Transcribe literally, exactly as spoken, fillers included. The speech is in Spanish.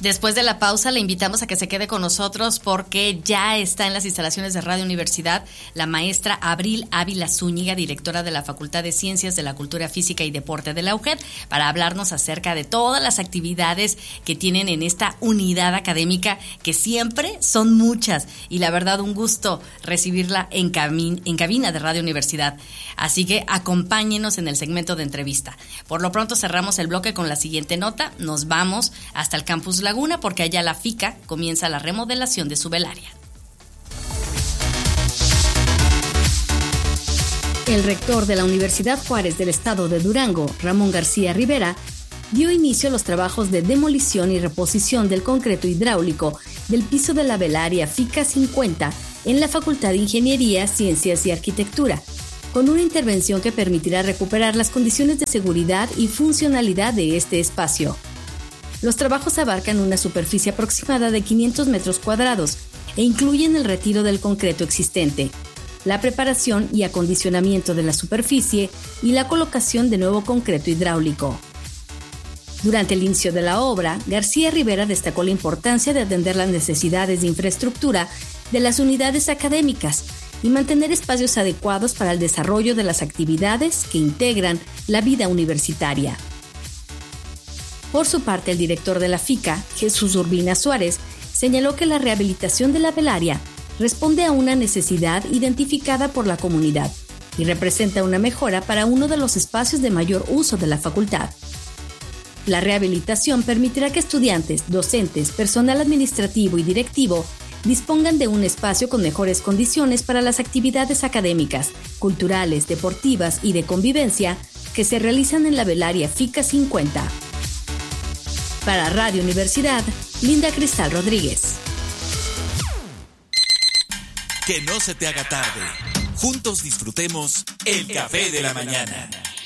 Después de la pausa, le invitamos a que se quede con nosotros porque ya está en las instalaciones de Radio Universidad la maestra Abril Ávila Zúñiga, directora de la Facultad de Ciencias de la Cultura Física y Deporte de la U G E D, para hablarnos acerca de todas las actividades que tienen en esta unidad académica, que siempre son muchas. Y la verdad, un gusto recibirla en, camin- en cabina de Radio Universidad. Así que acompáñenos en el segmento de entrevista. Por lo pronto cerramos el bloque con la siguiente nota. Nos vamos hasta el campus Laguna porque allá la FICA comienza la remodelación de su velaria. El rector de la Universidad Juárez del Estado de Durango, Ramón García Rivera, dio inicio a los trabajos de demolición y reposición del concreto hidráulico del piso de la velaria FICA cincuenta en la Facultad de Ingeniería, Ciencias y Arquitectura, con una intervención que permitirá recuperar las condiciones de seguridad y funcionalidad de este espacio. Los trabajos abarcan una superficie aproximada de quinientos metros cuadrados e incluyen el retiro del concreto existente, la preparación y acondicionamiento de la superficie y la colocación de nuevo concreto hidráulico. Durante el inicio de la obra, García Rivera destacó la importancia de atender las necesidades de infraestructura de las unidades académicas y mantener espacios adecuados para el desarrollo de las actividades que integran la vida universitaria. Por su parte, el director de la FICA, Jesús Urbina Suárez, señaló que la rehabilitación de la velaria responde a una necesidad identificada por la comunidad y representa una mejora para uno de los espacios de mayor uso de la facultad. La rehabilitación permitirá que estudiantes, docentes, personal administrativo y directivo dispongan de un espacio con mejores condiciones para las actividades académicas, culturales, deportivas y de convivencia que se realizan en la velaria FICA cincuenta. Para Radio Universidad, Linda Cristal Rodríguez. Que no se te haga tarde. Juntos disfrutemos el café de la mañana.